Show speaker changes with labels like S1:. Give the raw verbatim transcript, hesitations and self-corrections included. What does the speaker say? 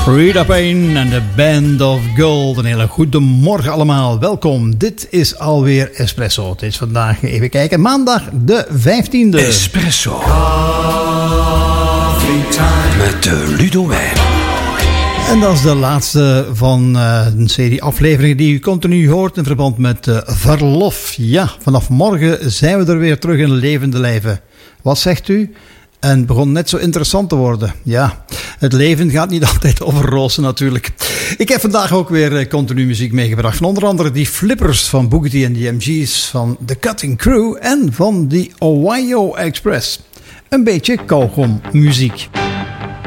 S1: Rita Payne en de Band of Gold. Een hele goede morgen allemaal. Welkom. Dit is alweer Espresso. Het is vandaag, even kijken, maandag de vijftiende.
S2: Espresso. Met de Ludo Wijn.
S1: En dat is de laatste van uh, een serie afleveringen die u continu hoort in verband met uh, verlof. Ja, vanaf morgen zijn we er weer terug in levende lijven. Wat zegt u? En het begon net zo interessant te worden. Ja, het leven gaat niet altijd over rozen natuurlijk. Ik heb vandaag ook weer continu muziek meegebracht. Van onder andere die Flippers van Boogie T en de M G's, van The Cutting Crew en van de Ohio Express. Een beetje kauwgom muziek.